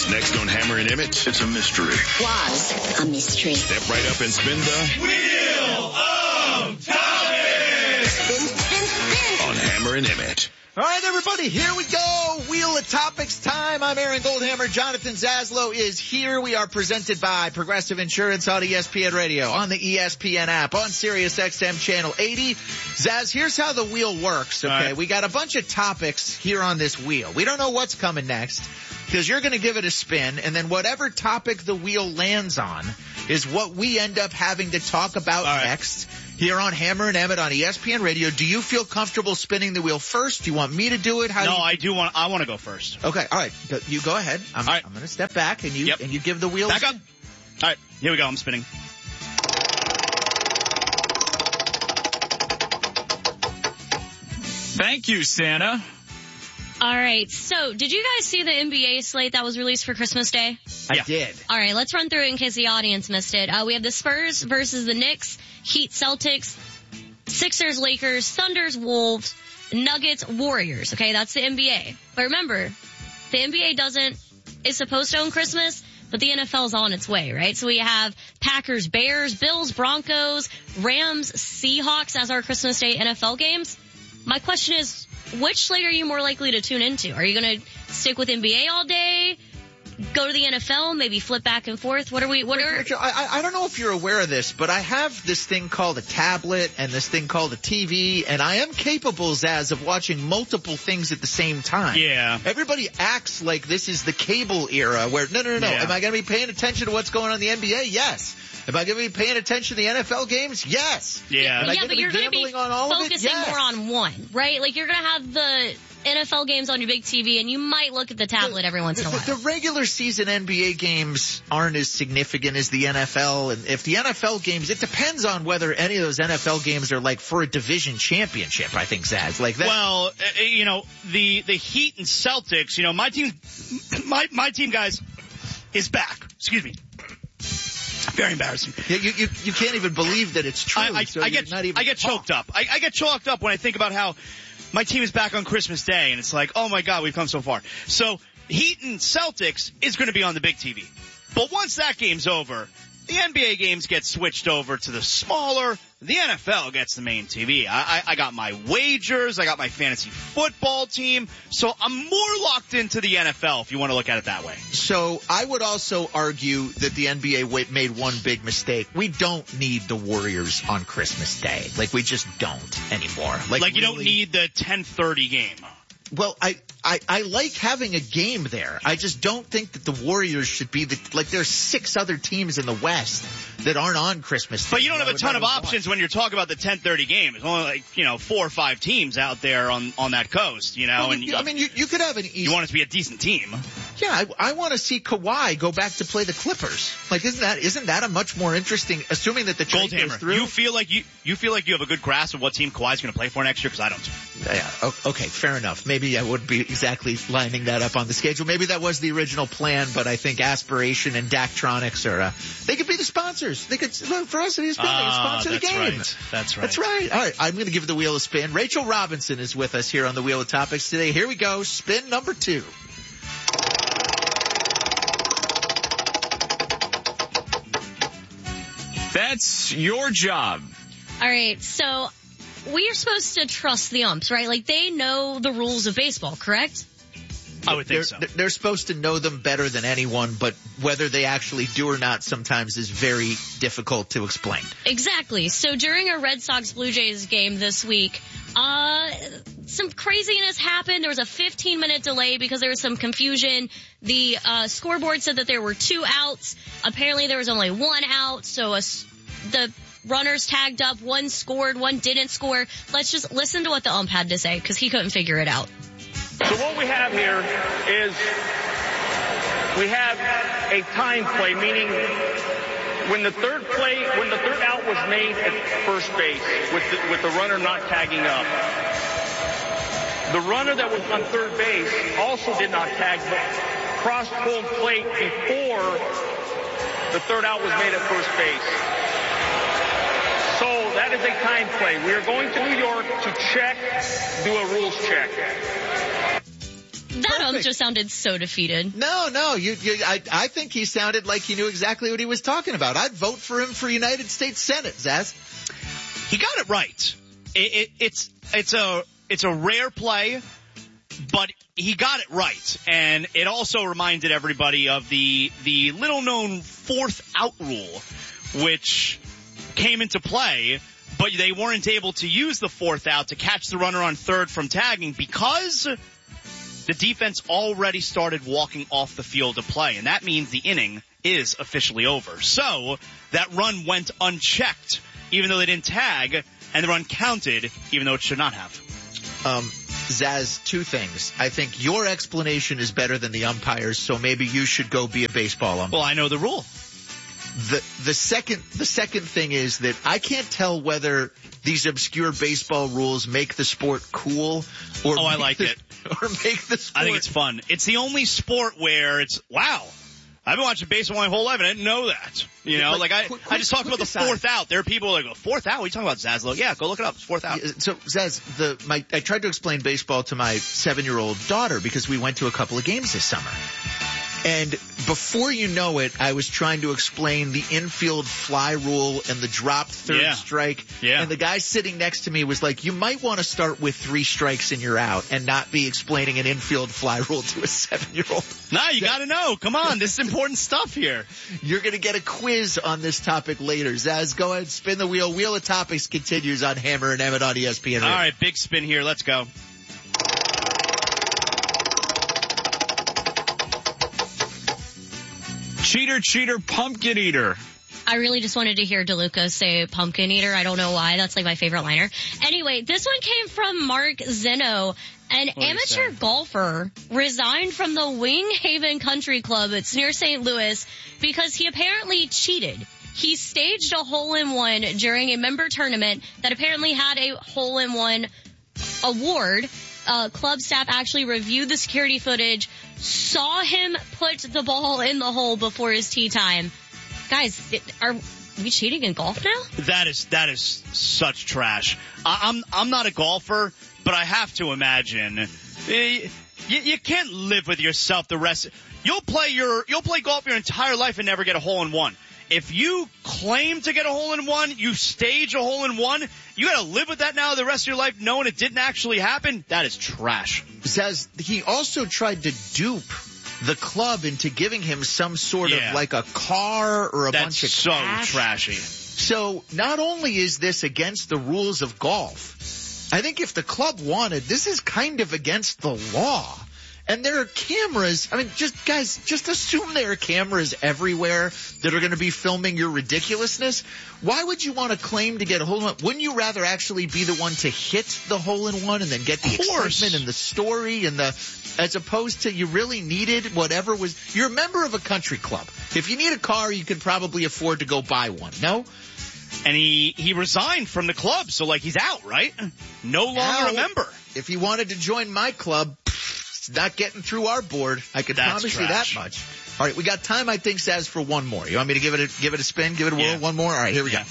Next on Hammer and Emmett, it's a mystery. Was a mystery. Step right up and spin the Wheel of Topics! Spin. on Hammer and Emmett. All right, everybody, here we go. Wheel of Topics time. I'm Aaron Goldhammer. Jonathan Zaslow is here. We are presented by Progressive Insurance on ESPN Radio, on the ESPN app, on Sirius XM Channel 80. Zaz, here's how the wheel works, okay? Right. We got a bunch of topics here on this wheel. We don't know what's coming next because you're going to give it a spin, and then whatever topic the wheel lands on is what we end up having to talk about next. Here on Hammer and Emmett on ESPN Radio. Do you feel comfortable spinning the wheel first? Do you want me to do it? I want to go first. Okay, all right. You go ahead. I'm going to step back and you give the wheel. Back up. All right, here we go. I'm spinning. Thank you, Santa. All right. So, did you guys see the NBA slate that was released for Christmas Day? I did. All right. Let's run through it in case the audience missed it. We have the Spurs versus the Knicks, Heat, Celtics, Sixers, Lakers, Thunders, Wolves, Nuggets, Warriors. Okay, that's the NBA. But remember, the NBA is supposed to own Christmas, but the NFL is on its way, right? So we have Packers, Bears, Bills, Broncos, Rams, Seahawks as our Christmas Day NFL games. My question is, which slate are you more likely to tune into? Are you going to stick with NBA all day? Go to the NFL, maybe flip back and forth? I don't know if you're aware of this, but I have this thing called a tablet and this thing called a TV, and I am capable, Zaz, of watching multiple things at the same time. Yeah. Everybody acts like this is the cable era where, no. Yeah. Am I going to be paying attention to what's going on in the NBA? Yes. Am I going to be paying attention to the NFL games? Yes. Yeah. Am I going to be gambling on all of it? Focusing Yes. more on one, right? Like, you're going to have the NFL games on your big TV, and you might look at the tablet every once in a while. The regular season NBA games aren't as significant as the NFL, and if the NFL games, it depends on whether any of those NFL games are like for a division championship, I think, Zaz. Like that. Well, the Heat and Celtics, my team, guys, is back. Excuse me. Very embarrassing. Yeah, you can't even believe that it's true. I get choked up. I get choked up when I think about how my team is back on Christmas Day, and it's like, oh my God, we've come so far. So Heat and Celtics is going to be on the big TV. But once that game's over, the NBA games get switched over to the smaller. The NFL gets the main TV. I got my wagers. I got my fantasy football team. So I'm more locked into the NFL if you want to look at it that way. So I would also argue that the NBA made one big mistake. We don't need the Warriors on Christmas Day. Like, we just don't anymore. Like you don't need the 10:30 game. Well, I like having a game there. I just don't think that the Warriors should be there's 6 other teams in the West that aren't on Christmas Day. But you don't have a ton of options when you're talking about the 10:30 game. It's only 4 or 5 teams out there on that coast, Well, and you could have an East. You want it to be a decent team. Yeah, I want to see Kawhi go back to play the Clippers. Like, isn't that a much more interesting, assuming that the trade goes through? You feel like you have a good grasp of what team Kawhi's going to play for next year, because I don't. Yeah, okay, fair enough. Maybe I wouldn't be exactly lining that up on the schedule. Maybe that was the original plan, but I think Aspiration and Daktronics they could be the sponsors. They could, for us at ESPN, they could sponsor the game. Right. That's right. That's right. All right, I'm going to give the wheel a spin. Rachel Robinson is with us here on the Wheel of Topics today. Here we go. Spin number 2. That's your job. All right, so we are supposed to trust the umps, right? Like, they know the rules of baseball, correct? I would think so. They're supposed to know them better than anyone, but whether they actually do or not sometimes is very difficult to explain. Exactly. So during a Red Sox-Blue Jays game this week, some craziness happened. There was a 15-minute delay because there was some confusion. The scoreboard said that there were 2 outs. Apparently there was only 1 out, so the runners tagged up. 1 scored, 1 didn't score. Let's just listen to what the ump had to say, because he couldn't figure it out. So what we have here is we have a time play, meaning when the third out was made at first base with the runner not tagging up. The runner that was on third base also did not tag, but crossed home plate before the third out was made at first base. So that is a time play. We are going to New York to do a rules check. That just sounded so defeated. No, I think he sounded like he knew exactly what he was talking about. I'd vote for him for United States Senate, Zaz. He got it right. It's a rare play, but he got it right. And it also reminded everybody of the little known fourth out rule, which came into play, but they weren't able to use the fourth out to catch the runner on third from tagging because the defense already started walking off the field to play, and that means the inning is officially over. So that run went unchecked, even though they didn't tag, and the run counted, even though it should not have. Zaz, two things. I think your explanation is better than the umpire's, so maybe you should go be a baseball umpire. Well, I know the rule. The second thing is that I can't tell whether these obscure baseball rules make the sport cool or I like it. Or make the sport. I think it's fun. It's the only sport where it's, wow, I've been watching baseball my whole life and I didn't know that. You know, I just talked about the fourth out. There are people that go, fourth out? What are you talking about, Zaz? Yeah, go look it up. It's fourth out. So, Zaz, I tried to explain baseball to my 7-year-old daughter because we went to a couple of games this summer. And before you know it, I was trying to explain the infield fly rule and the dropped third strike. Yeah. And the guy sitting next to me was like, you might want to start with 3 strikes and you're out and not be explaining an infield fly rule to a 7-year-old. No, you got to know. Come on. This is important stuff here. You're going to get a quiz on this topic later. Zaz, go ahead, spin the wheel. Wheel of Topics continues on Hammer and Emmett on ESPN. All right, big spin here. Let's go. Cheater, cheater, pumpkin eater. I really just wanted to hear DeLuca say pumpkin eater. I don't know why. That's like my favorite liner. Anyway, this one came from Mark Zeno. An amateur golfer resigned from the Wing Haven Country Club. It's near St. Louis because he apparently cheated. He staged a hole-in-one during a member tournament that apparently had a hole-in-one award. Club staff actually reviewed the security footage, saw him put the ball in the hole before his tee time. Guys, are we cheating in golf now? That is such trash. I'm not a golfer, but I have to imagine you can't live with yourself the rest. You'll play golf your entire life and never get a hole in one. If you claim to get a hole-in-one, you stage a hole-in-one, you gotta live with that now the rest of your life knowing it didn't actually happen? That is trash. Says he also tried to dupe the club into giving him some sort of like a car or a bunch of cash. So trashy. So not only is this against the rules of golf, I think if the club wanted, this is kind of against the law. And there are cameras. I mean, just assume there are cameras everywhere that are going to be filming your ridiculousness. Why would you want to claim to get a hole-in-one? Wouldn't you rather actually be the one to hit the hole-in-one and then get the excitement and the story and as opposed to you really needed whatever was. You're a member of a country club. If you need a car, you can probably afford to go buy one. No? And he resigned from the club, so he's out, right? No longer a member. If he wanted to join my club, not getting through our board. I can promise you that much. All right, we got time, I think, Saz, for one more. You want me to give it a spin, give it a whirl, one more? All right, here we go.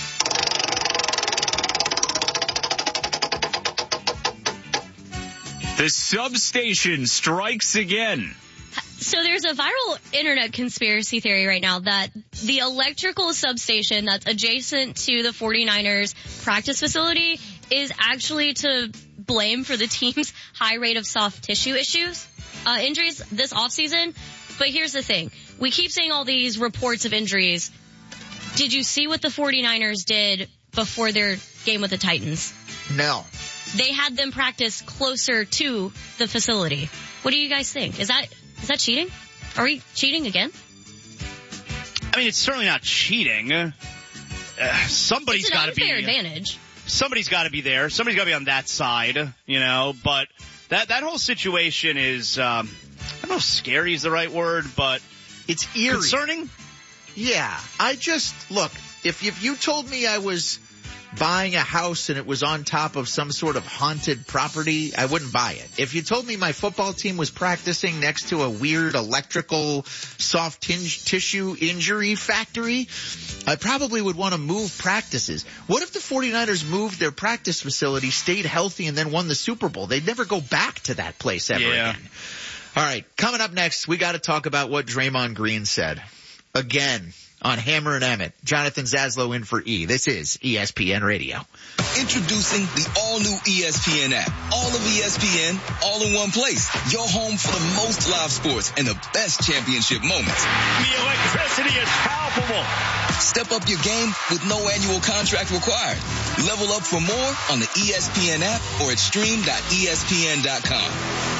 The substation strikes again. So there's a viral internet conspiracy theory right now that the electrical substation that's adjacent to the 49ers practice facility is actually to blame for the team's high rate of soft tissue injuries this offseason. But here's the thing. We keep seeing all these reports of injuries. Did you see what the 49ers did before their game with the Titans? No. They had them practice closer to the facility. What do you guys think? Is that cheating? Are we cheating again? I mean, it's certainly not cheating. Somebody's got to be. It's an unfair advantage. Somebody's got to be there. Somebody's got to be on that side, But that whole situation is, I don't know if scary is the right word, but it's eerie. Concerning? Yeah. Look, if you told me I was buying a house and it was on top of some sort of haunted property, I wouldn't buy it. If you told me my football team was practicing next to a weird electrical soft tissue injury factory, I probably would want to move practices. What if the 49ers moved their practice facility, stayed healthy, and then won the Super Bowl? They'd never go back to that place ever again. All right, coming up next, we got to talk about what Draymond Green said. Again, on Hammer and Emmett. Jonathan Zaslow in for E. This is ESPN Radio. Introducing the all-new ESPN app. All of ESPN, all in one place. Your home for the most live sports and the best championship moments. The electricity is palpable. Step up your game with no annual contract required. Level up for more on the ESPN app or at stream.espn.com.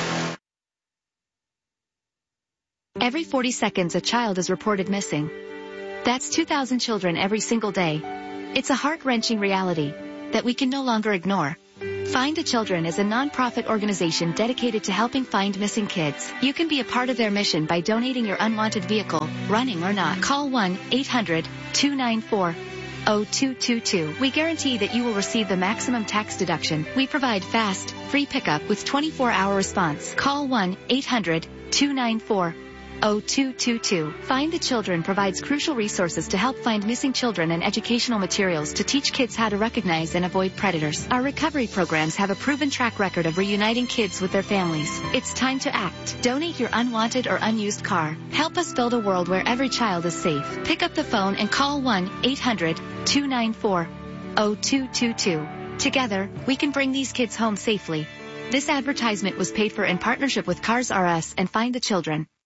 Every 40 seconds, a child is reported missing. That's 2,000 children every single day. It's a heart-wrenching reality that we can no longer ignore. Find a Children is a non-profit organization dedicated to helping find missing kids. You can be a part of their mission by donating your unwanted vehicle, running or not. Call 1-800-294-0222. We guarantee that you will receive the maximum tax deduction. We provide fast, free pickup with 24-hour response. Call 1-800-294-0222. Find the Children provides crucial resources to help find missing children and educational materials to teach kids how to recognize and avoid predators. Our recovery programs have a proven track record of reuniting kids with their families. It's time to act. Donate your unwanted or unused car. Help us build a world where every child is safe. Pick up the phone and call 1-800-294-0222. Together, we can bring these kids home safely. This advertisement was paid for in partnership with Cars R Us and Find the Children.